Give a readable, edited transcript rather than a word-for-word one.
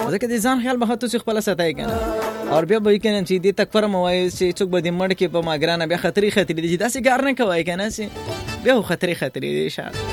ځکه د ځان خیال به تاسو خپل ساتای کنه او بیا به کنه چې دې تک فرم وای چې څوک به دې مړ کې په ماګرانه بیا خطرې دي داسې کار نه کوي کنه سي بیا خطرې دي شه